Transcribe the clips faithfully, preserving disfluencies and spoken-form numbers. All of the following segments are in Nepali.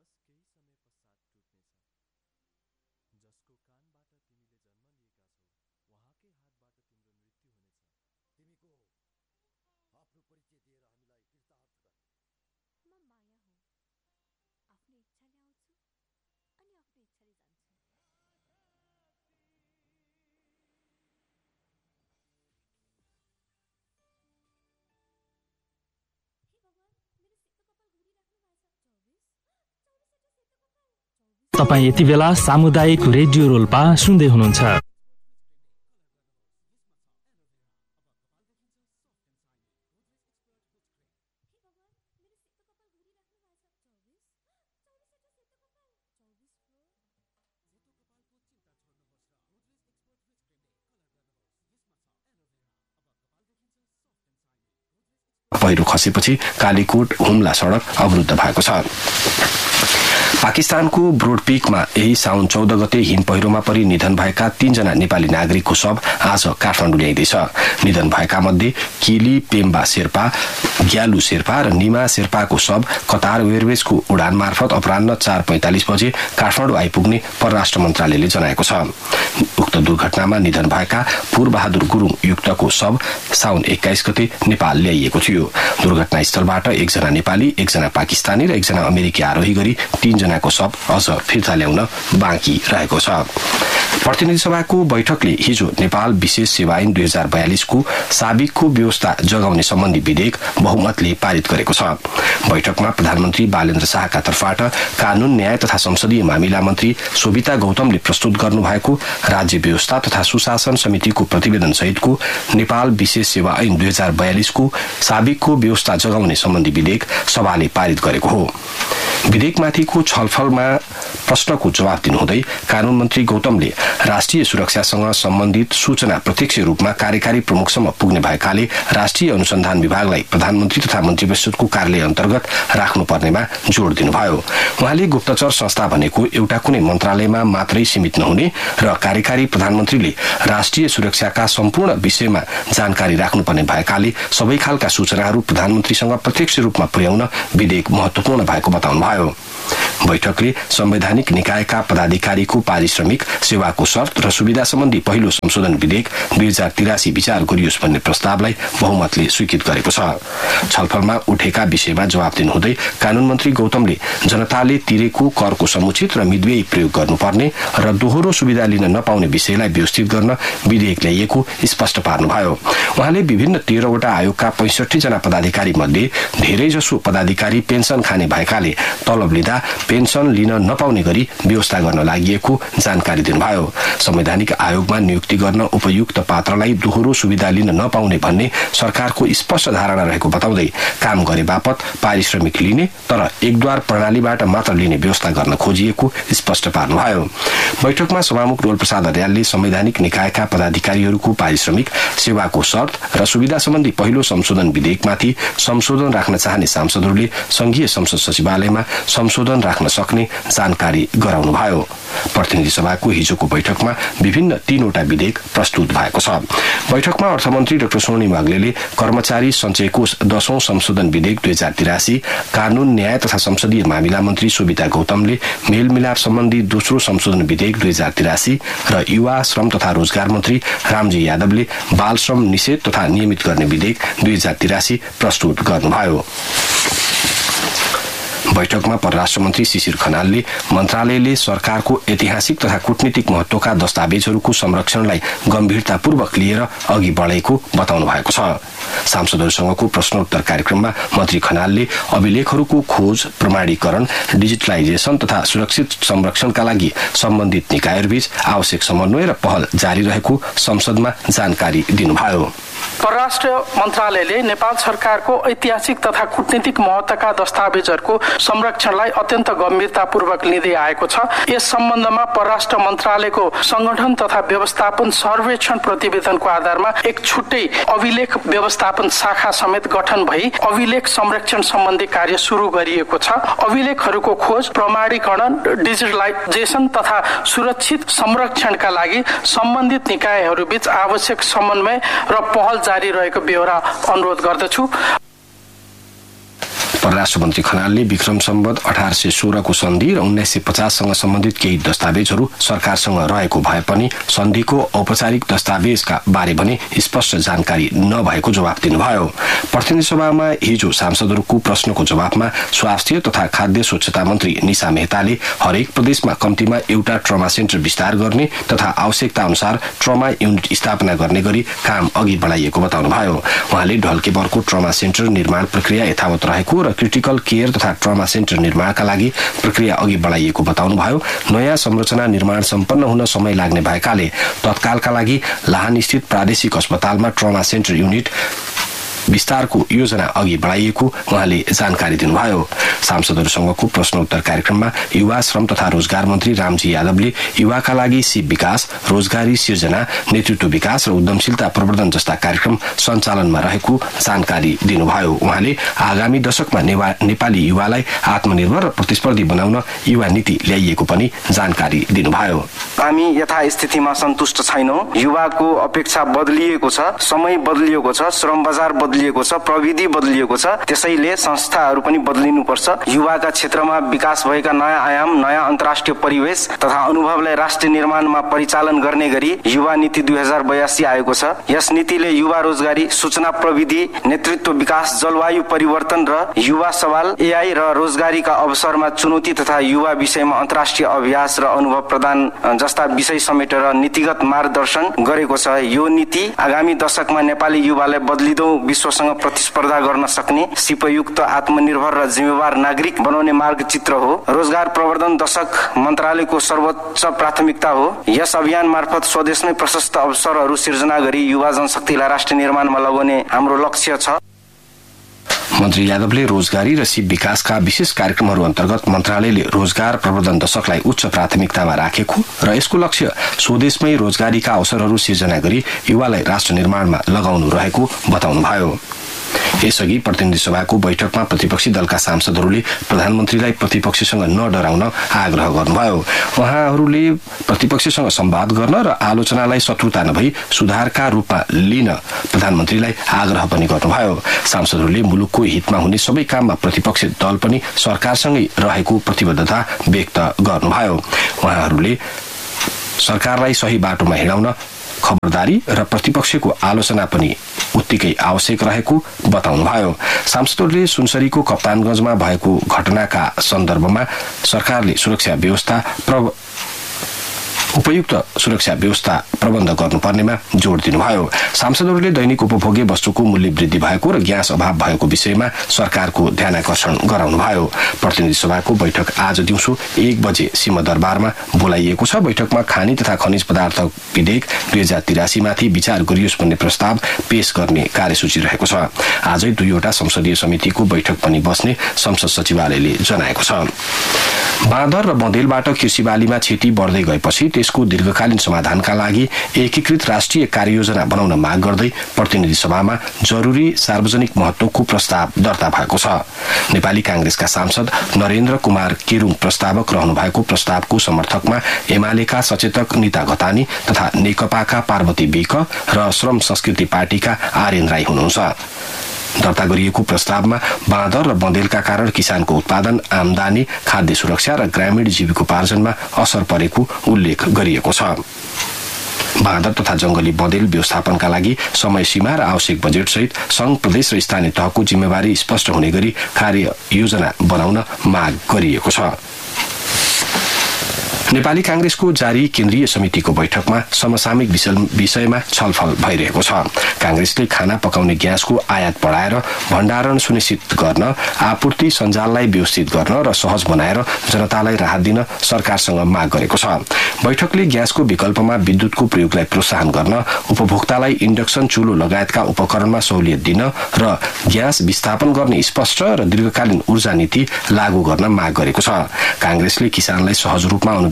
तपाईं यति बेला सामुदायिक रेडियो रोल्पा सुन्दै हुनुहुन्छ। पहिरो खसेपछि कालीकोट हुम्ला सड़क अवरुद्ध भएको छ। पाकिस्तानको ब्रोडपीकमा यही साउन चौध गते हिम पहिरोमा परि निधन भएका तीनजना नेपाली नागरिकको शव आज काठमाडौँ ल्याइँदैछ। निधन भएका मध्ये केली पेम्बा शेर्पा, ग्यालु शेर्पा र निमा शेर्पाको शव कतार एयरवेजको उडान मार्फत अपराह्न चार पैंतालिस बजे काठमाडौँ आइपुग्ने परराष्ट्र मन्त्रालयले जनाएको छ। उक्त दुर्घटनामा निधन भएका पूर्वबहादुर गुरुङ युक्तको शव साउन एक्काइस गते नेपाल ल्याइएको थियो। दुर्घटनास्थलबाट एकजना नेपाली, एकजना पाकिस्तानी र एकजना अमेरिकी आरोही गरी तीनजनाको शव अझ फिर्ता ल्याउन बाँकी रहेको छ। प्रतिनिधि सभाको बैठकले हिजो नेपाल विशेष सेवा ऐन दुई हजार बयालिसको साबिकको व्यवस्था जगाउने सम्बन्धी विधेयक बहुमतले पारित गरेको छ। बैठकमा प्रधानमन्त्री बालेन्द्र शाहका तर्फबाट कानून, न्याय तथा संसदीय मामिला मन्त्री शोभिता गौतमले प्रस्तुत गर्नुभएको राज्य व्यवस्था तथा सुशासन समितिको प्रतिवेदन सहितको नेपाल विशेष सेवा ऐन दुई हजार बयालिसको साबिकको व्यवस्था जगाउने सम्बन्धी विधेयक सभाले पारित गरेको हो। विधेयकमाथिको छलफलमा प्रश्नको जवाब दिनुहुँदै कानून मन्त्री गौतमले राष्ट्रिय सुरक्षासँग सम्बन्धित सूचना प्रत्यक्ष रूपमा कार्यकारी प्रमुखसम्म पुग्ने भएकाले राष्ट्रिय अनुसन्धान विभागलाई प्रधानमन्त्री तथा मन्त्रीपरिषदको कार्यालय अन्तर्गत राख्नुपर्नेमा जोड़ दिनुभयो। उहाँले गुप्तचर संस्था भनेको एउटा कुनै मन्त्रालयमा मात्रै सीमित नहुने र कार्यकारी प्रधानमन्त्रीले राष्ट्रिय सुरक्षाका सम्पूर्ण विषयमा जानकारी राख्नुपर्ने भएकाले सबै खालका सूचनाहरू प्रधानमन्त्रीसँग प्रत्यक्ष रूपमा पुर्याउन विधेयक महत्वपूर्ण भएको बताउनुभयो। बैठकले संवैधानिक निकायका पदाधिकारीको पारिश्रमिक, सेवाको शर्त र सुविधा सम्बन्धी पहिलो संशोधन विधेयक दुई हजार तिरासी विचार गरियोस् भन्ने प्रस्तावलाई बहुमतले स्वीकृत गरेको छ। छलफलमा उठेका विषयमा जवाब दिनुहुँदै कानून मन्त्री गौतमले जनताले तिरेको करको समुचित र मितव्ययी प्रयोग गर्नुपर्ने र दोहोरो सुविधा लिन नपाउने विषयलाई व्यवस्थित गर्न विधेयक ल्याइएको स्पष्ट पार्नुभयो। उहाँले विभिन्न तेह्रवटा आयोगका पैंसठी जना पदाधिकारी मध्ये धेरैजसो पदाधिकारी पेन्सन खाने भएकाले तलब लिँदा पेन्सन लिन नपाउने गरी व्यवस्था गर्न लागिएको जानकारी दिनुभयो। संवैधानिक आयोगमा नियुक्ति गर्न उपयुक्त पात्रलाई दोहोरो सुविधा लिन नपाउने भन्ने सरकारको स्पष्ट धारणा रहेको बताउँदै काम गरे बापत पारिश्रमिक लिने तर एकद्वार प्रणालीबाट मात्र लिने व्यवस्था गर्न खोजिएको स्पष्ट पार्नुभयो। बैठकमा सभामुख रोल प्रसाद अर्यालले संवैधानिक निकायका पदाधिकारीहरूको पारिश्रमिक, सेवाको शर्त र सुविधा सम्बन्धी पहिलो संशोधन विधेयकमाथि संशोधन राख्न चाहने सांसदहरूले संघीय संसद सचिवालयमा संशोधन राख्न सक्ने जानकारी गराउनुभयो। प्रतिनिधि सभाको हिजोको बैठकमा विभिन्न तीनवटा विधेयक प्रस्तुत भएको छ। बैठकमा अर्थमन्त्री डाक्टर स्वर्णिम वाग्लेले कर्मचारी सञ्चय कोष दशौं संशोधन विधेयक दुई हजार तिरासी, कानून, न्याय तथा संसदीय मामिला मन्त्री शोभिता गौतमले मेलमिलाप सम्बन्धी दोस्रो संशोधन विधेयक दुई हजार तिरासी र युवा, श्रम तथा रोजगार मन्त्री रामजी यादवले बाल श्रम निषेध तथा नियमित गर्ने विधेयक दुई हजार तिरासी प्रस्तुत गर्नुभयो। बैठकमा परराष्ट्र मन्त्री शिशिर खनालले मन्त्रालयले सरकारको ऐतिहासिक तथा कूटनीतिक महत्वका दस्तावेजहरूको संरक्षणलाई गम्भीरतापूर्वक लिएर अघि बढेको बताउनु भएको छ। सांसदहरूसँगको प्रश्नोत्तर कार्यक्रममा मन्त्री खनालले अभिलेखहरूको खोज, प्रमाणीकरण, डिजिटलाइजेशन तथा सुरक्षित संरक्षणका लागि सम्बन्धित निकायहरूबीच आवश्यक समन्वय र पहल जारी रहेको संसदमा जानकारी दिनुभयो। परराष्ट्र मन्त्रालयले नेपाल सरकारको ऐतिहासिक तथा कूटनीतिक महत्वका दस्तावेजहरूको संरक्षणलाई अत्यन्त गम्भीरतापूर्वक लिँदै आएको छ। यस सम्बन्धमा परराष्ट्र मन्त्रालयको संगठन तथा व्यवस्थापन सर्वेक्षण प्रतिवेदनको आधारमा एक छुट्टै अभिलेख व्यवस्थापन शाखा समेत गठन भई अभिलेख संरक्षण सम्बन्धी कार्य सुरु गरिएको छ। अभिलेखहरूको खोज, प्रमाणीकरण, डिजिटलाइजेशन तथा सुरक्षित संरक्षणका लागि सम्बन्धित निकायहरूबीच आवश्यक समन्वय र पहल जारी रहेको बेहोरा अनुरोध गर्दछु। परराष्ट्र मन्त्री खनालले विक्रम सम्वत अठार सय सोह्रको सन्धि र उन्नाइस सय पचाससँग सम्बन्धित केही दस्तावेजहरू सरकारसँग रहेको भए पनि सन्धिको औपचारिक दस्तावेजका बारे भने स्पष्ट जानकारी नभएको जवाफ दिनुभयो। प्रतिनिधि सभामा हिजो सांसदहरूको प्रश्नको जवाफमा स्वास्थ्य तथा खाद्य स्वच्छता मन्त्री निशा मेहताले हरेक प्रदेशमा कम्तीमा एउटा ट्रमा सेन्टर विस्तार गर्ने तथा आवश्यकता अनुसार ट्रमा युनिट स्थापना गर्ने गरी काम अघि बढाइएको बताउनुभयो। उहाँले ढल्केबरको ट्रमा सेन्टर निर्माण प्रक्रिया यथावत रहेको र क्रिटिकल केयर तथा ट्रमा सेन्टर निर्माणका लागि प्रक्रिया अघि बढाइएको बताउनुभयो। नयाँ संरचना निर्माण सम्पन्न हुन समय लाग्ने भएकाले तत्कालका लागि लाहान स्थित प्रादेशिक अस्पतालमा ट्रमा सेन्टर युनिट विस्तारको योजना अघि बढाइएको उहाँले जानकारी दिनुभयो। सांसदहरूसँगको प्रश्नोत्तर कार्यक्रममा युवा श्रम तथा रोजगार मन्त्री रामजी यादवले युवाका लागि सिप विकास, रोजगारी सिर्जना, नेतृत्व विकास र उद्यमशीलता प्रवर्धन जस्ता कार्यक्रम सञ्चालनमा रहेको जानकारी दिनुभयो। उहाँले आगामी दशकमा नेपाली युवालाई आत्मनिर्भर र प्रतिस्पर्धी बनाउन युवा नीति ल्याइएको पनि जानकारी दिनुभयो। हामी यथास्थितिमा सन्तुष्ट छैनौं। युवाको अपेक्षा बदलिएको छ, समय बदलिएको छ, श्रम बजार बदलिएको छ, प्रविधि बदलिएको छ। त्यसैले संस्थाहरू पनि बदलिनुपर्छ। युवाका क्षेत्रमा विकास भएका नयाँ आयाम, नयाँ अन्तर्राष्ट्रिय परिवेश तथा अनुभवलाई राष्ट्रिय निर्माणमा परिचालन गर्ने गरी युवा नीति दुई हजार बयासी आएको छ। यस नीतिले युवा रोजगारी, सूचना प्रविधि, नेतृत्व विकास, जलवायु परिवर्तन र युवा सवाल, एआई र रोजगारीका अवसरमा चुनौती तथा युवा विषयमा अन्तर्राष्ट्रिय अभ्यास र अनुभव प्रदान जस्ता विषय समेटेर नीतिगत मार्गदर्शन गरेको छ। यो नीति आगामी दशकमा नेपाली युवालाई बदलिदो विश्वसँग प्रतिस्पर्धा गर्न सक्ने सिपयुक्त, आत्मनिर्भर र जिम्मेवार नागरिक बनाउने मार्गचित्र हो। रोजगार प्रवर्धन दशक मन्त्रालयको सर्वोच्च प्राथमिकता हो। यस अभियान मार्फत स्वदेशमै प्रशस्त अवसरहरू सिर्जना गरी युवा जनशक्तिलाई राष्ट्रिय निर्माणमा लगाउने हाम्रो लक्ष्य छ। मन्त्री यादवले रोजगारी र सिप विकासका विशेष कार्यक्रमहरू अन्तर्गत मन्त्रालयले रोजगार प्रवर्धन दशकलाई उच्च प्राथमिकतामा राखेको र यसको लक्ष्य स्वदेशमै रोजगारीका अवसरहरू सिर्जना गरी युवालाई राष्ट्र निर्माणमा लगाउनु रहेको बताउनुभयो। यसअघि प्रतिनिधि सभाको बैठकमा प्रतिपक्षी दलका सांसदहरूले प्रधानमन्त्रीलाई प्रतिपक्षसँग नडराउन आग्रह गर्नुभयो। उहाँहरूले प्रतिपक्षसँग संवाद गर्न र आलोचनालाई शत्रुता नभई सुधारका रूपमा लिन प्रधानमन्त्रीलाई आग्रह पनि गर्नुभयो। सांसदहरूले मुलुकको हितमा हुने सबै काममा प्रतिपक्षी दल पनि सरकारसँगै रहेको प्रतिबद्धता व्यक्त गर्नुभयो। उहाँहरूले सरकारलाई सही बाटोमा हिँडाउन खबरदारी र प्रतिपक्षको आलोचना पनि उत्तिकै आवश्यक रहेको बताउनुभयो। सांसदहरूले सुनसरीको कप्तानगंजमा भएको घटनाका सन्दर्भमा सरकारले सुरक्षा व्यवस्था उपयुक्त सुरक्षा व्यवस्था प्रबन्ध गर्नुपर्नेमा जोड़ दिनुभयो। सांसदहरूले दैनिक उपभोग्य वस्तुको मूल्य वृद्धि भएको र ग्यास अभाव भएको विषयमा सरकारको ध्यानाकर्षण गराउनुभयो। प्रतिनिधि सभाको बैठक आज दिउँसो एक बजे सिंहदरबारमा बोलाइएको छ। बैठकमा खानी तथा खनिज पदार्थ विधेयक दुई हजार तिरासी माथि विचार गरियोस् भन्ने प्रस्ताव पेश गर्ने कार्यसूची रहेको छ। आजै दुईवटा संसदीय समितिको बैठक पनि बस्ने संसद सचिवालयले जनाएको छ। बाँदर र बँदेलबाट कृषि बालीमा क्षति बढ्दै गएपछि त्यसको दीर्घकालीन समाधानका लागि एकीकृत राष्ट्रिय कार्ययोजना बनाउन माग गर्दै प्रतिनिधि सभामा जरुरी सार्वजनिक महत्वको प्रस्ताव दर्ता भएको छ। नेपाली कांग्रेसका सांसद नरेन्द्र कुमार केरुङ प्रस्तावक रहनु भएको प्रस्तावको समर्थकमा एमालेका सचेतक निता घतानी तथा नेकपाका पार्वती विक र श्रम संस्कृति पार्टीका आर्यन राई हुनुहुन्छ। दर्ता गरिएको प्रस्तावमा बाँदर र बँदेलका कारण किसानको उत्पादन, आमदानी, खाद्य सुरक्षा र ग्रामीण जीविकोपार्जनमा असर परेको उल्लेख गरिएको छ। बाँदर तथा जंगली बँदेल व्यवस्थापनका लागि समय सीमा र आवश्यक बजेट सहित संघ, प्रदेश र स्थानीय तहको जिम्मेवारी स्पष्ट हुने गरी कार्य योजना बनाउन माग गरिएको छ। नेपाली कांग्रेसको जारी केन्द्रीय समितिको बैठकमा समसामयिक विषयमा छलफल भइरहेको छ। कांग्रेसले खाना पकाउने ग्यासको आयात बढाएर भण्डारण सुनिश्चित गर्न, आपूर्ति सञ्जाललाई व्यवस्थित गर्न र सहज बनाएर जनतालाई राहत दिन सरकारसँग माग गरेको छ। बैठकले ग्यासको विकल्पमा विद्युतको प्रयोगलाई प्रोत्साहन गर्न, उपभोक्तालाई इन्डक्सन चुलो लगायतका उपकरणमा सहुलियत दिन र ग्यास विस्थापन गर्ने स्पष्ट र दीर्घकालीन ऊर्जा नीति लागू गर्न माग गरेको छ। कांग्रेसले किसानलाई सहज रूपमा अनुदान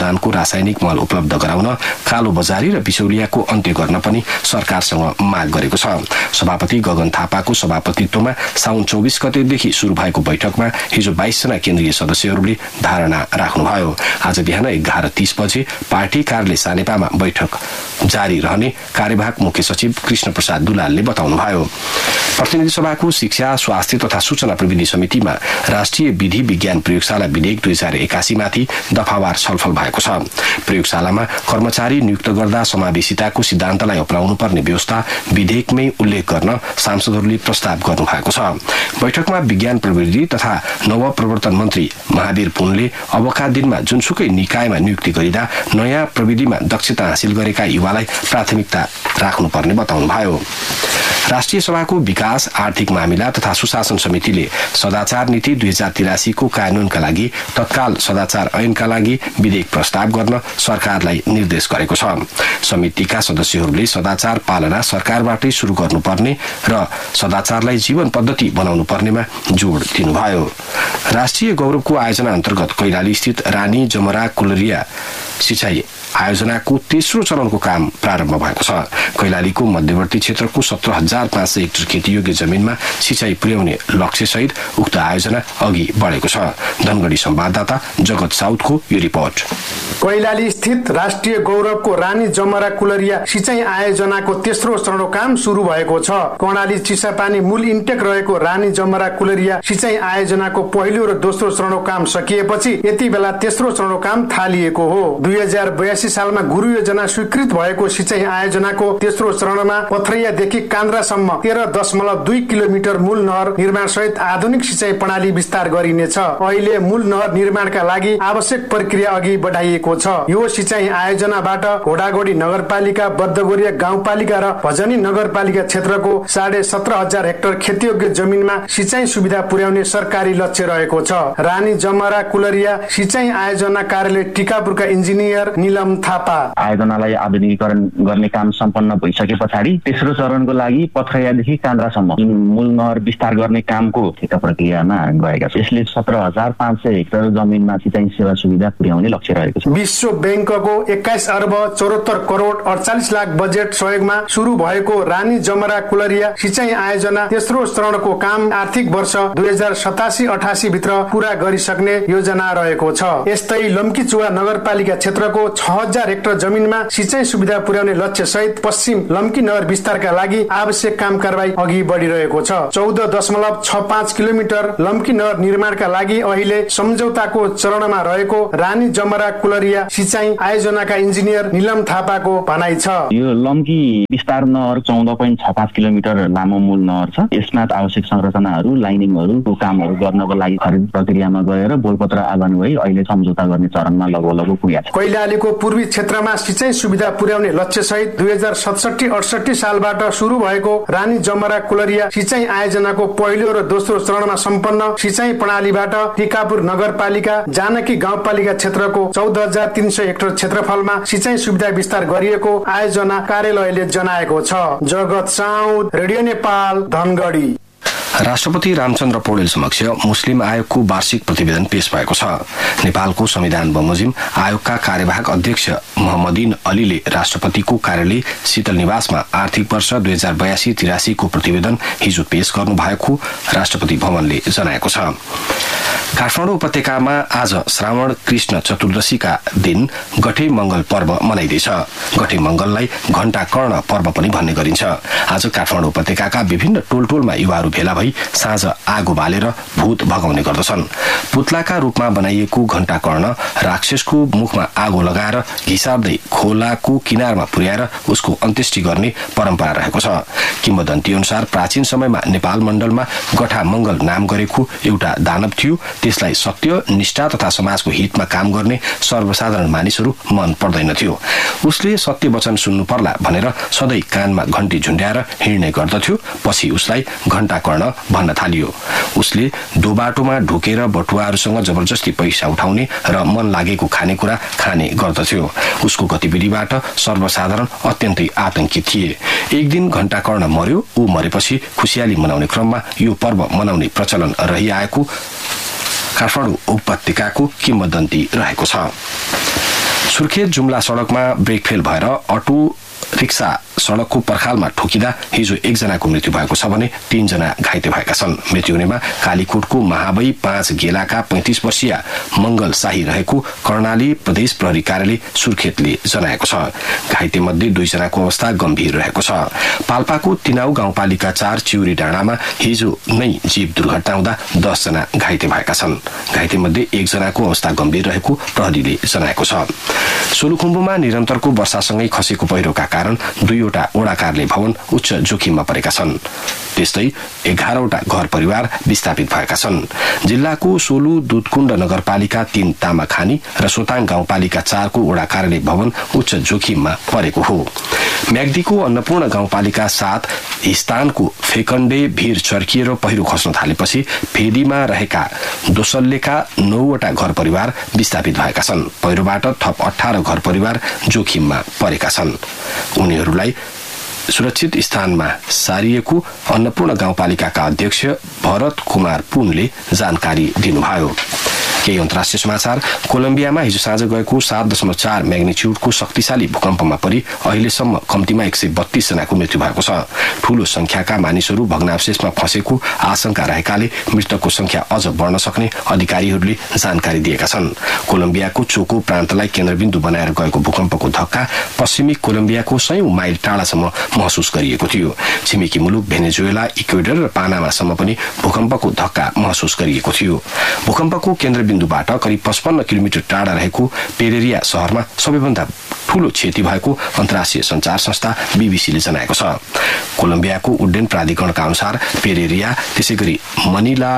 धानको रासायनिक मल उपलब्ध गराउन, कालो बजारी र बिचौलियाको अन्त्य गर्न पनि सरकारसँग माग गरेको छ। सभापति गगन थापाको सभापतित्वमा साउन चौबिस गतेदेखि शुरू भएको बैठकमा हिजो बाइस जना केन्द्रीय सदस्यहरूले धारणा राख्नुभयो। आज बिहान एघार तीस बजे पार्टी कार्यालय सानेपामा बैठक जारी रहने कार्यवाहक मुख्य सचिव कृष्ण प्रसाद दुलालले बताउनुभयो। प्रतिनिधि सभाको शिक्षा, स्वास्थ्य तथा सूचना प्रविधि समितिमा राष्ट्रिय विधि विज्ञान प्रयोगशाला विधेयक दुई हजार एकासी माथि दफावार छलफल भएको छ। प्रयोगशालामा कर्मचारी नियुक्त गर्दा समावेशिताको सिद्धान्तलाई अपनाउनु पर्ने व्यवस्था विधेयकमै उल्लेख गर्न सांसदहरूले प्रस्ताव गर्नु भएको छ। बैठकमा विज्ञान प्रविधि तथा नवप्रवर्तन मन्त्री महावीर पुनले अबका दिनमा जुनसुकै निकायमा नियुक्ति गरिँदा नयाँ प्रविधिमा दक्षता हासिल गरेका युवालाई प्राथमिकता राख्नुपर्ने बताउनुभयो। राष्ट्रिय सभाको विकास, आर्थिक मामिला तथा सुशासन समितिले सदाचार नीति दुई हजार तिरासीको कानूनका लागि तत्काल सदाचार ऐनका लागि विधेयक प्रस्ताव गर्न सरकारलाई निर्देश गरेको छ। समितिका सदस्यहरूले सदाचार पालना सरकारबाटै शुरू गर्नुपर्ने र सदाचारलाई जीवन पद्धति बनाउनु पर्नेमा जोड़ दिनुभयो। राष्ट्रिय गौरवको आयोजना अन्तर्गत कैलाली स्थित रानी जमरा कुलरिया सिंचाई आयोजनाको तेस्रो चरणको काम प्रारम्भ भएको छ। कैलालीको मध्यवर्ती क्षेत्रको सत्र हजार पाँच सय हेक्टर खेतीयोग्य जमिनमा सिंचाई पुर्याउने लक्ष्यसहित उक्त आयोजना अघि बढेको छ। धनगढ़ी संवाददाता जगत साउथको यो रिपोर्ट। कैलाली स्थित राष्ट्रिय गौरवको रानी जमरा कुलरिया सिंचाई आयोजनाको तेस्रो चरणको काम शुरू भएको छ। कर्णाली चिसापानी मूल इन्टेक रहेको रानी जमरा कुलरिया सिंचाई आयोजनाको पहिलो र दोस्रो चरणको काम सकिएपछि यति बेला तेस्रो चरणको काम थालिएको हो। दुई हजार बयासी सालमा गुरु योजना स्वीकृत भएको सिंचाई आयोजनाको तेस्रो चरणमा पथरैयादेखि कान्द्रासम्म तेह्र दशमलव दुई किलोमिटर मूल नहर निर्माण सहित आधुनिक सिंचाई प्रणाली विस्तार गरिनेछ। अहिले मूल नहर निर्माणका लागि आवश्यक प्रक्रिया अघि बढाइएको छ। यो सिंचाई आयोजनाबाट घोडाघोडी नगरपालिका, बद्धगोरिया गाउँपालिका र भजनी नगरपालिका क्षेत्रको साढे सत्र हजार हेक्टर खेतीयोग्य जमिनमा सिंचाई सुविधा पुर्याउने सरकारी लक्ष्य रहेको छ। रानी जमरा कुलरिया सिंचाई आयोजना कार्यालय टिकापुरका इन्जिनियर निलम थापा आयोजनालाई आधुनिकीकरण गर्ने काम सम्पन्न भइसके पछाडि तेस्रो चरणको लागि पथरैयादेखि कान्द्रासम्म मूल नहर विस्तार गर्ने कामको ठेक्का प्रक्रियामा गएका छौँ। यसले सत्र हजार पाँच सय हेक्टर जमिनमा सिंचाई सेवा सुविधा पुर्याउने लक्ष्य रहेको छ। विश्व बैंकको एक्काइस अर्ब चौहत्तर करोड अडचालिस लाख बजेट सहयोगमा शुरू भएको रानी जमरा कुलरिया सिंचाई आयोजना तेस्रो चरणको काम आर्थिक वर्ष दुई हजार सतासी अठासी भित्र पूरा गरिसक्ने योजना रहेको छ। यस्तै लम्कीचुवा नगरपालिका क्षेत्रको छ हजार हेक्टर जमिनमा सिंचाई सुविधा पुर्याउने लक्ष्य सहित पश्चिम लम्की नहर विस्तारका लागि आवश्यक काम कारबाही अघि बढिरहेको छ। चौध दशमलव छ पाँच किलोमिटर लम्की नहर निर्माणका लागि अहिले सम्झौताको चरणमा रहेको रानी जमरा कुलरिया सिंचाई आयोजनाका इन्जिनियर निलम थापाको भनाइ छ। यो लम्की विस्तार नहर चौध पोइन्ट छ पाँच किलोमिटर लामो मूल नहर छ। यसमा आवश्यक संरचनाहरू, लाइनिङहरूको कामहरू गर्नको लागि खरिद प्रक्रियामा गएर बोलपत्र आह्वान भई अहिले सम्झौता गर्ने चरणमा लगभग पुगेको छ। कैलालीको पूर्वी क्षेत्रमा सिंचाई सुविधा पुर्याउने लक्ष्य सहित दुई हजार सतसठी अडसठी सालबाट शुरू भएको रानी जमरा कुलरिया सिंचाई आयोजनाको पहिलो र दोस्रो चरणमा सम्पन्न सिंचाई प्रणालीबाट टिकापुर नगरपालिका, जानकी गाउँपालिका क्षेत्रको चौध हजार तीन सय हेक्टर क्षेत्रफलमा सिंचाई सुविधा विस्तार गरिएको आयोजना कार्यालयले जनाएको छ। जगत साउथ, रेडियो नेपाल, धनगढ़ी। राष्ट्रपति रामचन्द्र पौडेल समक्ष मुस्लिम आयोगको वार्षिक प्रतिवेदन पेश भएको छ। नेपालको संविधान बमोजिम आयोगका कार्यवाहक अध्यक्ष मोहम्मदिन अलीले राष्ट्रपतिको कार्यालय शीतल निवासमा आर्थिक वर्ष दुई हजार बयासी तिरासीको प्रतिवेदन हिजो पेश गर्नु भएको राष्ट्रपति भवनले जनाएको छ। काठमाडौँ उपत्यकामा आज श्रावण कृष्ण चतुर्दशीका दिन गठे मंगल पर्व मनाइँदैछ। गठे मंगललाई घण्टा कर्ण पर्व पनि भन्ने गरिन्छ। आज काठमाडौँ उपत्यकाका विभिन्न टोल टोलमा युवाहरू भेला भई साँझ आगो बालेर भूत भगाउने गर्दछन्। पुतलाका रूपमा बनाइएको घण्टा कर्ण राक्षसको मुखमा आगो लगाएर घिसार्दै खोलाको किनारमा पुर्याएर उसको अन्त्येष्टि गर्ने परम्परा रहेको छ। किम्वदन्ती अनुसार प्राचीन समयमा नेपाल मण्डलमा गठा मंगल नाम गरेको एउटा दानव थियो। त्यसलाई सत्य, निष्ठा तथा समाजको हितमा काम गर्ने सर्वसाधारण मानिसहरू मन पर्दैनथ्यो। उसले सत्य वचन सुन्नु पर्ला भनेर सधैँ कानमा घण्टी झुण्ड्याएर हिँड्ने गर्दथ्यो। पछि उसलाई घण्टा कर्ण भन्न थालियो। उसले दो बाटोमा ढुकेर बटुवाहरूसँग जबरजस्ती पैसा उठाउने र मन लागेको खानेकुरा खाने गर्दथ्यो। उसको गतिविधिबाट सर्वसाधारण अत्यन्तै आतंकित थिए। एक दिन घण्टा कर्ण मर्यो। ऊ मरेपछि खुसियाली मनाउने क्रममा यो पर्व मनाउने प्रचलन रहिआएको काठमाडौँ उपत्यकाको किम्वदन्ती रहेको छ। सुर्खेत जुम्ला सड़कमा ब्रेक फेल भएर अटो रिक्सा सड़कको पर्खालमा ठोकिँदा हिजो एकजनाको मृत्यु भएको छ भने तीनजना घाइते भएका छन्। मृत्यु हुनेमा कालीकोटको महाबई पाँच गेलाका पैंतिस वर्षीय मंगल शाही रहेको कर्णाली प्रदेश प्रहरी कार्यालय सुर्खेतले जनाएको छ। घाइते मध्ये दुईजनाको अवस्था गम्भीर रहेको छ। पाल्पाको तिनाउ गाउँपालिका चार चिउरी डाँडामा हिजो नै जीव दुर्घटना हुँदा दसजना घाइते भएका छन्। घाइते मध्ये एकजनाको अवस्था गम्भीर रहेको प्रहरीले जनाएको छ। सोलुखुम्बुमा निरन्तरको वर्षासँगै खसेको पहिरोका कारण दुईवटा वडा कार्यालय भवन उच्च जोखिममा परेका छन्। त्यस्तै एघारवटा घर परिवार विस्थापित भएका छन्। जिल्लाको सोलु दुधकुण्ड नगरपालिका तीन तामाखानी र सोताङ गाउँपालिका चारको वडा कार्यालय भवन उच्च जोखिममा परेको हो। म्याग्दीको अन्नपूर्ण गाउँपालिका सात स्थानको फेकण्डे भीर चर्किएर पहिरो खस्न थालेपछि फेदीमा रहेका दोसल्लेका नौवटा घर परिवार विस्थापित भएका छन्। पहिरोबाट थप अठार घर परिवार जोखिममा परेका छन्। उनीहरूलाई सुरक्षित स्थानमा सारिएको अन्नपूर्ण गाउँपालिकाका अध्यक्ष भरत कुमार पुनले जानकारी दिनुभयो। केही अन्तर्राष्ट्रिय समाचार। कोलम्बियामा हिजो साँझ गएको सात दशमलव चार म्याग्निच्युडको शक्तिशाली भूकम्पमा परि अहिलेसम्म कम्तीमा एक सय बत्तीस जनाको मृत्यु भएको छ। ठूलो संख्याका मानिसहरू भग्नावशेषमा फँसेको आशंका रहेकाले मृतकको संख्या अझ बढ्न सक्ने अधिकारीहरूले जानकारी दिएका छन्। कोलम्बियाको चोको प्रान्तलाई केन्द्रबिन्दु बनाएर गएको भूकम्पको धक्का पश्चिमी कोलम्बियाको सयौं माइल टाढासम्म महसुस गरिएको थियो। छिमेकी मुलुक भेनेजुएला, इक्वेडर र पानामासम्म पनि भूकम्पको धक्का महसुस गरिएको थियो। भूकम्पको केन्द्रबिन्दुबाट करिब पचपन्न किलोमिटर टाढा रहेको पेरेरिया शहरमा सबैभन्दा ठूलो क्षति भएको अन्तर्राष्ट्रिय संचार संस्था बीबीसीले जनाएको छ। कोलम्बियाको उड्डयन प्राधिकरणका अनुसार पेरेरिया, त्यसैगरी मनिला,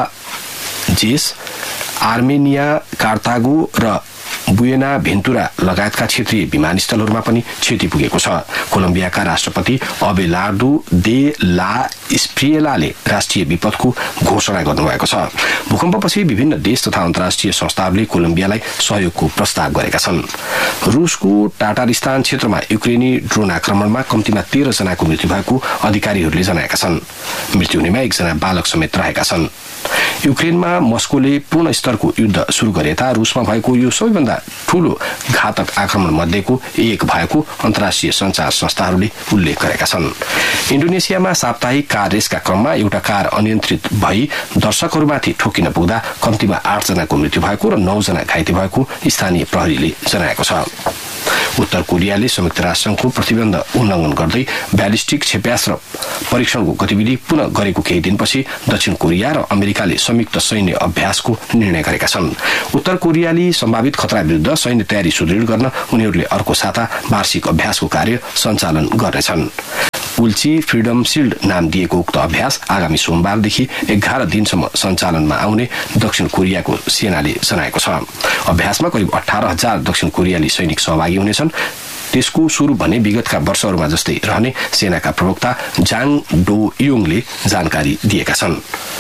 जेस, आर्मेनिया, कार्तागो र बुएना भेन्टुरा लगायतका क्षेत्रीय विमानस्थलहरूमा पनि क्षति पुगेको छ। कोलम्बियाका राष्ट्रपति अबेलार्दो दे ला स्प्रिएलाले राष्ट्रिय विपदको घोषणा गर्नुभएको छ। भूकम्पपछि विभिन्न देश तथा अन्तर्राष्ट्रिय संस्थाहरूले कोलम्बियालाई सहयोगको प्रस्ताव गरेका छन्। रूसको टाटारिस्तान क्षेत्रमा युक्रेनी ड्रोन आक्रमणमा कम्तीमा तेह्र जनाको मृत्यु भएको अधिकारीहरूले जनाएका छन्। मृत्यु हुनेमा एकजना बालक समेत रहेका छन्। युक्रेनमा मस्कोले पूर्ण स्तरको युद्ध शुरू गरेता रूसमा भएको यो सबैभन्दा ठूलो घातक आक्रमण मध्येको एक भएको अन्तर्राष्ट्रिय संचार संस्थाहरूले उल्लेख गरेका छन्। इन्डोनेसियामा साप्ताहिक कार रेसका क्रममा एउटा कार अनियन्त्रित भई दर्शकहरूमाथि ठोकिन पुग्दा कम्तीमा आठ जनाको मृत्यु भएको र नौ जना घाइते भएको स्थानीय प्रहरीले जनाएको छ। उत्तर कोरियाले संयुक्त राष्ट्रसंघको प्रतिबन्ध उल्लंघन गर्दै ब्यालिस्टिक क्षेप्यास्त्र परीक्षणको गतिविधि पुनः गरेको केही दिनपछि दक्षिण कोरिया र अमेरिकाले संयुक्त सैन्य अभ्यासको निर्णय गरेका छन्। उत्तर कोरियाली सम्भावित खतरा विरुद्ध सैन्य तयारी सुदृढ गर्न उनीहरूले अर्को साता वार्षिक अभ्यासको कार्य सञ्चालन गर्नेछन्। उल्ची फ्रिडम शिल्ड नाम दिएको उक्त अभ्यास आगामी सोमबारदेखि एघार दिनसम्म सञ्चालनमा आउने दक्षिण कोरियाको सेनाले जनाएको छ। अभ्यासमा करिब अठार हजार दक्षिण कोरियाली सैनिक सहभागी हुनेछन्। त्यसको सुरु भने विगतका वर्षहरूमा जस्तै रहने सेनाका प्रवक्ता जाङ डो योङले जानकारी दिएका छन्।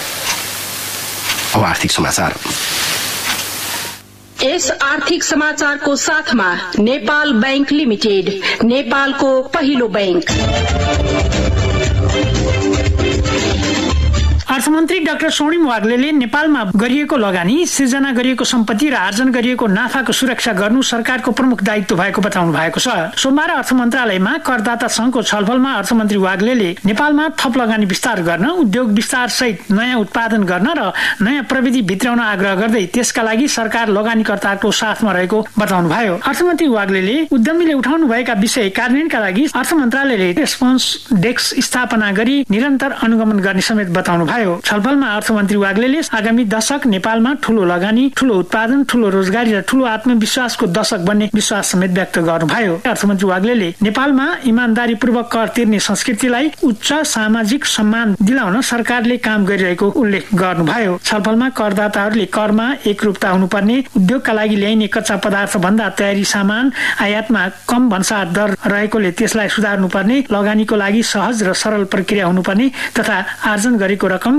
अब आर्थिक समाचार। यस आर्थिक समाचारको साथमा नेपाल बैंक लिमिटेड, नेपालको पहिलो बैंक। अर्थमन्त्री डाक्टर स्वर्णिम वाग्लेले नेपालमा गरिएको लगानी, सिर्जना गरिएको सम्पत्ति र आर्जन गरिएको नाफाको सुरक्षा गर्नु सरकारको प्रमुख दायित्व भएको बताउनु भएको छ। सोमबार अर्थ मन्त्रालयमा करदाता संघको छलफलमा अर्थमन्त्री वाग्लेले नेपालमा थप लगानी विस्तार गर्न, उद्योग विस्तार सहित नयाँ उत्पादन गर्न र नयाँ प्रविधि भित्राउन आग्रह गर्दै त्यसका लागि सरकार लगानीकर्ताको साथमा रहेको बताउनुभयो। अर्थमन्त्री वाग्लेले उद्यमीले उठाउनु भएका विषय कार्यान्वयनका लागि अर्थ मन्त्रालयले रेस्पोन्स डेस्क स्थापना गरी निरन्तर अनुगमन गर्ने समेत बताउनु भयो। छलफलमा अर्थमन्त्री वाग्लेले आगामी दशक नेपालमा ठूलो लगानी, ठूलो उत्पादन, ठूलो रोजगारी र ठूलो आत्मविश्वासको दशक बन्ने विश्वास समेत व्यक्त गर्नुभयो। अर्थमन्त्री वाग्लेले नेपालमा इमानदारी पूर्वक कर तिर्ने संस्कृतिलाई उच्च सामाजिक सम्मान दिलाउन सरकारले काम गरिरहेको उल्लेख गर्नुभयो। छलफलमा करदाताहरूले करमा एकरूपता हुनुपर्ने, उद्योगका लागि ल्याइने कच्चा पदार्थ भन्दा तयारी सामान आयातमा कम भन्सार दर रहेकोले त्यसलाई सुधार्नुपर्ने, लगानीको लागि सहज र सरल प्रक्रिया हुनुपर्ने तथा आर्जन गरेको रकम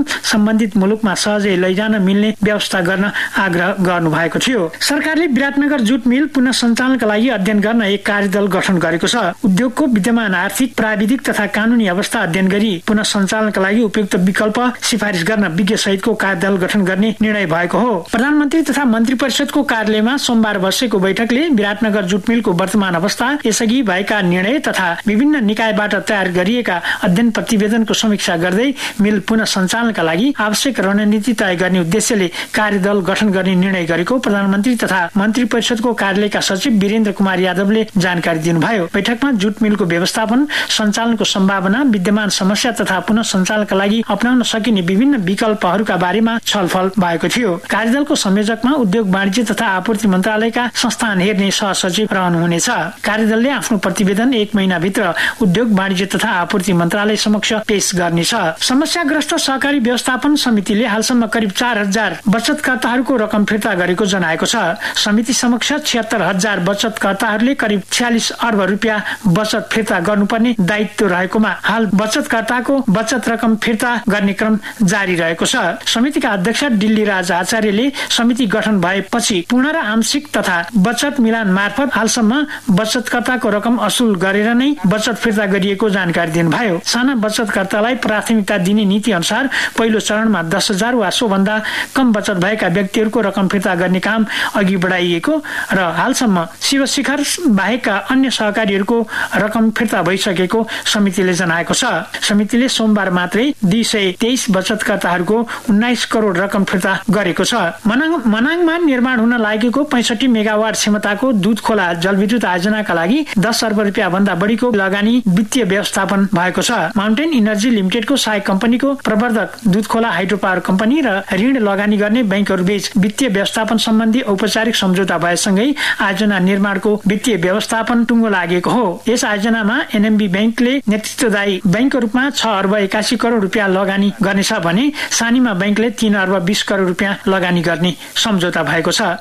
सम्बन्धित मुलुकमा सहजै लैजान मिल्ने व्यवस्था गर्न आग्रह गर्नु भएको थियो। सरकारले विराटनगर जुट मिल पुनः सञ्चालनका लागि अध्ययन गर्न एक कार्यदल गठन गरेको छ। उद्योगको विद्यमान आर्थिक, प्राविधिक तथा कानूनी अवस्था अध्ययन गरी पुनः सञ्चालनका लागि उपयुक्त विकल्प सिफारिस गर्न विज्ञ सहितको कार्यदल गठन गर्ने निर्णय भएको हो। प्रधानमन्त्री तथा मन्त्री परिषदको कार्यालयमा सोमबार बसेको बैठकले विराटनगर जुट मिलको वर्तमान अवस्था, यसअघि भएका निर्णय तथा विभिन्न निकायबाट तयार गरिएका अध्ययन प्रतिवेदनको समीक्षा गर्दै मिल पुनः सञ्चालनका लागि आवश्यक रणनीति तय गर्ने उद्देश्यले कार्यदल गठन गर्ने निर्णय गरेको प्रधानमन्त्री तथा मन्त्री परिषदको कार्यालयका सचिव वीरेन्द्र कुमार यादवले जानकारी दिनुभयो। बैठकमा जुट मिलको व्यवस्थापन, सञ्चालनको सम्भावना, विद्यमान समस्या तथा पुनः सञ्चालनका लागि अपनाउन सकिने विभिन्न विकल्पहरूका बारेमा छलफल भएको थियो। कार्यदलको संयोजकमा उद्योग, वाणिज्य तथा आपूर्ति मन्त्रालयका संस्थान हेर्ने सहसचिव रहनुहुनेछ। कार्यदलले आफ्नो प्रतिवेदन एक महिनाभित्र उद्योग, वाणिज्य तथा आपूर्ति मन्त्रालय समक्ष पेश गर्नेछ। समस्याग्रस्त सहकारी व्यवस्थापन समितिले हालसम्म करिब चार हजार बचतकर्ताहरूको रकम फिर्ता गरेको जनाएको छ। समिति समक्ष छिहत्तर हजार बचतकर्ताहरूले करिब छ्यालिस अर्ब रुपियाँ बचत फिर्ता गर्नुपर्ने दायित्व रहेकोमा हाल बचतकर्ताको बचत रकम फिर्ता गर्ने क्रम जारी रहेको छ। समितिका अध्यक्ष दिल्ली राज आचार्यले समिति गठन भएपछि पूर्ण र आंशिक तथा बचत मिलान मार्फत हालसम्म बचतकर्ताको रकम असुल गरेर नै बचत फिर्ता गरिएको जानकारी दिनुभयो। साना बचतकर्तालाई प्राथमिकता दिने नीति अनुसार पहिलो चरणमा दस हजार वा सोभन्दा कम बचत भएका व्यक्तिहरूको रकम फिर्ता गर्ने काम अघि बढाइएको र हालसम्म शिवशिखर बाहेकका अन्य सहकारीहरूको रकम फिर्ता भइसकेको समितिले जनाएको छ। समितिले सोमबार मात्रै दुई सय तेइस बचतकर्ताहरूको उन्नाइस करोड रकम फिर्ता गरेको छ। मनाङ मनाङमा निर्माण हुन लागेको पैंसठी मेगावाट क्षमताको दुध खोला जलविद्युत आयोजनाका लागि दस अर्ब रुपियाँ भन्दा बढीको लगानी वित्तीय व्यवस्थापन भएको छ। माउन्टेन इनर्जी लिमिटेडको सहायक कम्पनीको प्रवर्धक दुध खोला हाइड्रो पावर कम्पनी र ऋण लगानी गर्ने बैंकहरू बीच वित्तीय व्यवस्थापन सम्बन्धी औपचारिक सम्झौता भएसँगै आयोजना निर्माणको वित्तीय व्यवस्थापन टुङ्गो लागेको हो। यस आयोजनामा एनएमबी बैंकले नेतृत्वदायी बैंकको रूपमा छ अर्ब एकासी करोड रुपियाँ लगानी गर्नेछ भने सानीमा बैंकले तीन अर्ब बीस करोड रुपियाँ लगानी गर्ने सम्झौता भएको छ।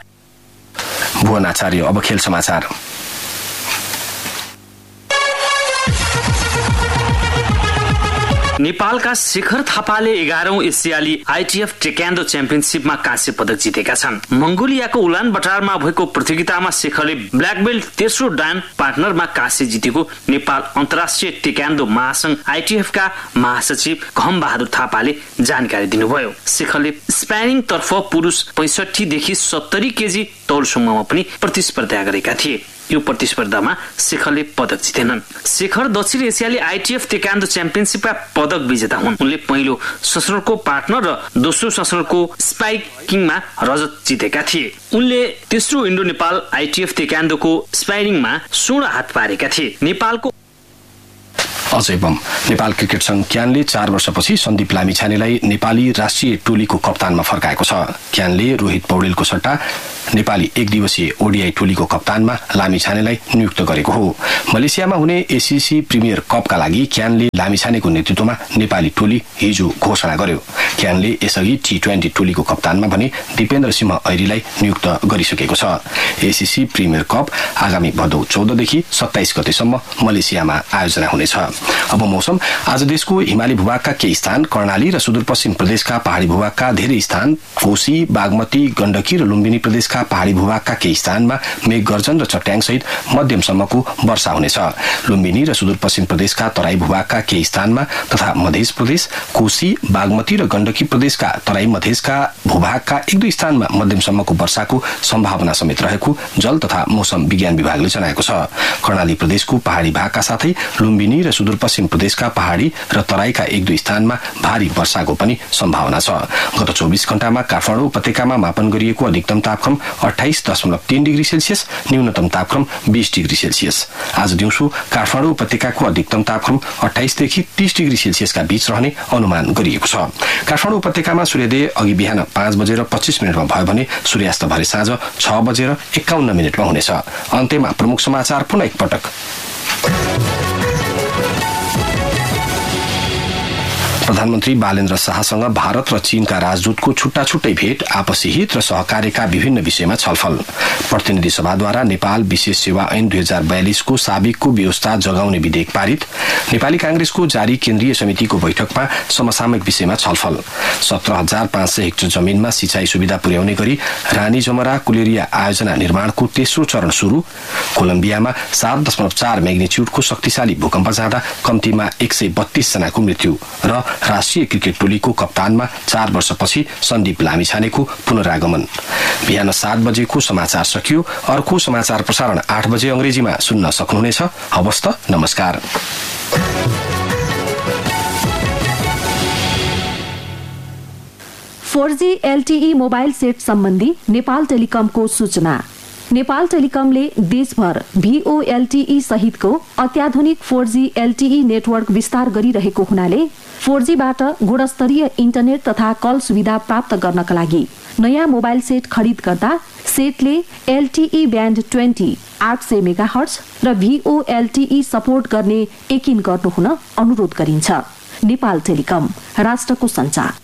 भुवन आचार्य। अब खेल समाचार। नेपालका शिखर थापाले एघारौं एसियाली आइटिएफ टेक्वान्डो च्याम्पियनशिपमा काँस्य पदक जितेका छन्। मंगोलियाको उलान बटारमा भएको प्रतियोगितामा शिखरले ब्ल्याक बेल्ट तेस्रो डान पार्टनरमा काँस्य जितेको नेपाल अन्तर्राष्ट्रिय टेक्वान्डो महासंघ आइटिएफका महासचिव घम बहादुर थापाले जानकारी दिनुभयो। शिखरले स्प्यानिङ तर्फ पुरुष पैंसठी देखि सत्तरी केजी तौलसम्ममा पनि प्रतिस्पर्धा गरेका थिए। यो प्रतिस्पर्धामा शिखरले पदक जितेनन्। शिखर दक्षिण एसियाली आइटिएफ टेक्वान्डो च्याम्पियनशिपका पदक विजेता हुन्। उनले पहिलो संस्करणको पार्टनर र दोस्रो संस्करणको स्पाइकिङमा रजत जितेका थिए। उनले तेस्रो इन्डो नेपाल आइटिएफ टेक्वान्डोको स्पाइरिङमा स्वर्ण हात पारेका थिए। नेपालको अझै बम नेपाल क्रिकेट संघ क्यानले चार वर्षपछि सन्दीप लामिछानेलाई नेपाली राष्ट्रिय टोलीको कप्तानमा फर्काएको छ। क्यानले रोहित पौडेलको सट्टा नेपाली एक दिवसीय ओडिआई टोलीको कप्तानमा लामिछानेलाई नियुक्त गरेको हो। मलेसियामा हुने एसीसी प्रिमियर कपका लागि क्यानले लामिछानेको नेतृत्वमा नेपाली टोली हिजो घोषणा गर्यो। क्यानले यसअघि टी ट्वेन्टी टोलीको कप्तानमा भने दिपेन्द्र सिंह ऐरीलाई नियुक्त गरिसकेको छ। एसीसी प्रिमियर कप आगामी भदौ चौधदेखि सत्ताइस गतेसम्म मलेसियामा आयोजना हुनेछ। अब मौसम। आज देशको हिमाली भूभागका केही स्थान, कर्णाली र सुदूरपश्चिम प्रदेशका पहाड़ी भूभागका धेरै स्थान, कोशी, बागमती, गण्डकी र लुम्बिनी प्रदेशका पहाड़ी भूभागका केही स्थानमा मेघ गर्जन र चट्याङ सहित मध्यमसम्मको वर्षा हुनेछ। लुम्बिनी र सुदूरपश्चिम प्रदेशका तराई भूभागका केही स्थानमा तथा मध्य प्रदेश, कोशी, बागमती र गण्डकी प्रदेशका तराई मधेसका भूभागका एक दुई स्थानमा मध्यमसम्मको वर्षाको सम्भावना समेत रहेको जल तथा मौसम विज्ञान विभागले जनाएको छ। कर्णाली प्रदेशको पहाड़ी भागका साथै लुम्बिनी र सुदूरपश्चिम प्रदेशका पहाड़ी र तराईका एक दुई स्थानमा भारी वर्षाको पनि सम्भावना छ। गत चौबीस घण्टामा काठमाडौँ उपत्यकामा मापन गरिएको अधिकतम तापक्रम अठाइस दशमलव तीन डिग्री सेल्सियस, न्यूनतम तापक्रम बीस डिग्री सेल्सियस। आज दिउँसो काठमाडौँ उपत्यकाको अधिकतम तापक्रम अठाइसदेखि तीस डिग्री सेल्सियसका बीच रहने अनुमान गरिएको छ। काठमाडौँ उपत्यकामा सूर्योदय अघि बिहान पाँच बजेर पच्चीस मिनटमा भयो भने सूर्यास्त भरे साँझ छ बजेर एकाउन्न मिनटमा हुनेछ। अन्त्यमा प्रमुख समाचार पुनः एकपटक। प्रधानमन्त्री बालेन्द्र शाहसँग भारत र चीनका राजदूतको छुट्टा छुट्टै भेट, आपसी हित र सहकार्यका विभिन्न विषयमा छलफल। प्रतिनिधि सभाद्वारा नेपाल विशेष सेवा ऐन दुई हजार बयालिसको साबिकको व्यवस्था जगाउने विधेयक पारित। नेपाली कांग्रेसको जारी केन्द्रीय समितिको बैठकमा समसामयिक विषयमा छलफल। सत्र हजार पाँच सय हेक्टर जमीनमा सिंचाई सुविधा पुर्याउने गरी रानी जमरा कुलेरिया आयोजना निर्माणको तेस्रो चरण शुरू। कोलम्बियामा सात दशमलव चार मैग्निच्युडको शक्तिशाली भूकम्प जाँदा कम्तीमा एक सय बत्तीस जनाको मृत्यु र राष्ट्रिय क्रिकेट टोलीको कप्तानमा चार वर्षपछि सन्दीप लामिछानेको पुनरागमन। बिहान सात बजेको समाचार सकियो। अर्को समाचार प्रसारण आठ बजे अंग्रेजीमा सुन्न सक्नुहुनेछ। हवस् त, नमस्कार। Four G LTE mobile set सम्बन्धी नेपाल टेलिकमको सूचना। नेपाल टेलिकमले देशभर भीओएलटीई सहितको अत्याधुनिक फोर जी एलटीई नेटवर्क विस्तार गरिरहेको हुनाले फोर जी बाट गुणस्तरीय इन्टरनेट तथा कल सुविधा प्राप्त गर्नका लागि नयाँ मोबाइल सेट खरिद गर्दा सेटले एलटीई ब्यान्ड ट्वेन्टी आठ सय मेगाहर्ज र भीओएलटीई सपोर्ट गर्ने यकिन गर्नुहुन अनुरोध गरिन्छ। नेपाल टेलिकम, राष्ट्रको सञ्चार।